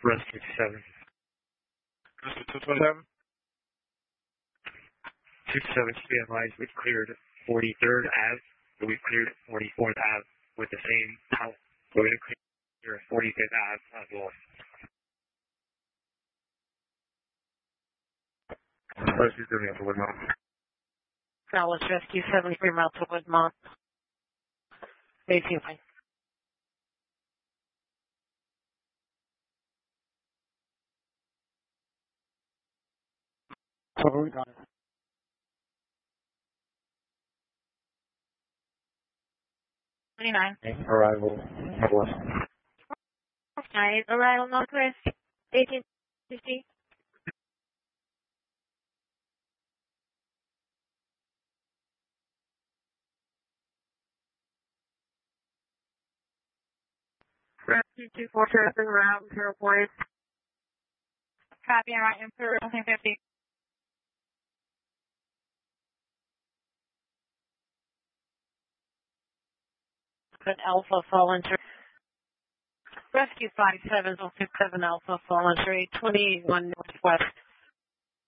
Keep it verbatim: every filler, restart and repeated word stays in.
Rescue seven. Rescue two twenty-seven. two seven, be advised, we've cleared forty-third Ave, but we've cleared forty-fourth Ave with the same pallet. We're going to clear forty-fifth Ave as well. Rescue seven to Woodmont. Dallas Rescue seven, three miles to Woodmont. eighteen line. Cover, we got it. twenty-nine. Arrival, Northwest. Nine, arrival Northwest, eighteen fifty. Rescue two four seven, route zero point. Copy, right, Imperial eighteen fifty. Good Alpha fallen through. Rescue five seven oh six seven Alpha fallen through, twenty-one Northwest.